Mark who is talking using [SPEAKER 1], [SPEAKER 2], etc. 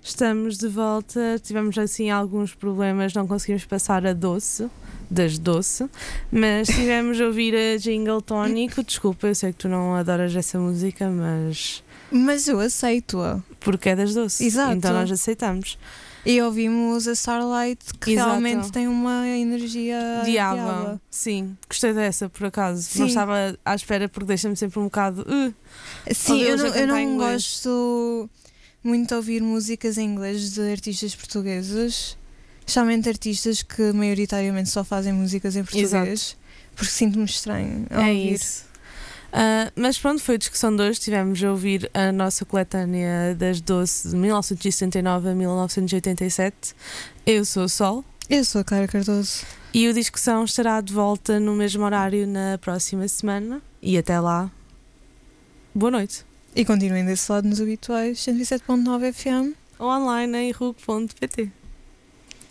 [SPEAKER 1] Estamos de volta. Tivemos assim alguns problemas, não conseguimos passar a Doce, das Doce, mas tivemos a ouvir a Jingle Tónico. Desculpa, eu sei que tu não adoras essa música,
[SPEAKER 2] Mas eu aceito-a.
[SPEAKER 1] porque é das Doce.
[SPEAKER 2] Exato.
[SPEAKER 1] Então nós aceitamos.
[SPEAKER 2] E ouvimos a Starlight, que
[SPEAKER 1] Exato.
[SPEAKER 2] realmente tem uma energia
[SPEAKER 1] Diaba. Sim, gostei dessa por acaso.
[SPEAKER 2] Sim.
[SPEAKER 1] Não estava à espera porque deixa-me sempre um bocado.
[SPEAKER 2] Sim, eu
[SPEAKER 1] ouvi-los a
[SPEAKER 2] não,
[SPEAKER 1] cantar em inglês.
[SPEAKER 2] gosto muito de ouvir músicas em inglês de artistas portugueses, especialmente artistas que maioritariamente só fazem músicas em português,
[SPEAKER 1] Exato.
[SPEAKER 2] porque sinto-me estranho a
[SPEAKER 1] É
[SPEAKER 2] ouvir.
[SPEAKER 1] isso. Mas pronto, foi a discussão de hoje. Tivemos a ouvir a nossa coletânea das Doce de 1979 a 1987. Eu sou o Sol.
[SPEAKER 2] Eu sou a Clara Cardoso.
[SPEAKER 1] E o Discussão estará de volta no mesmo horário na próxima semana. E até lá, boa noite.
[SPEAKER 2] E continuem desse lado nos habituais 107.9 FM.
[SPEAKER 1] Ou online em RUC.pt.